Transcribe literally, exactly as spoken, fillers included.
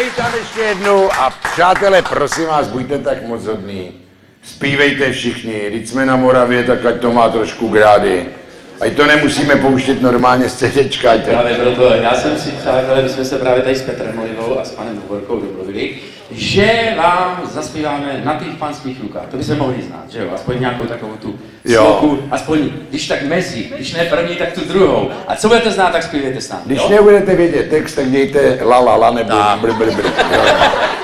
dej tam ještě jednu a přátelé, prosím vás, buďte tak moc hodný. Zpívejte všichni, když jsme na Moravě, tak ať to má trošku grády. Ať to nemusíme pouštět normálně z CDčka. Právě proto, já jsem si, přátelé, my jsme se právě tady s Petrem Olivou a s panem Hovorkou domluvili, že vám zaspíváme na těch panských rukách. To by se mohli znát, že jo? Aspoň nějakou takovou tu sloku, aspoň když tak mezi, když ne první, tak tu druhou. A co budete znát, tak zpívejte s námi. Když nebudete vědět text, tak dějte la la la nebo br br br.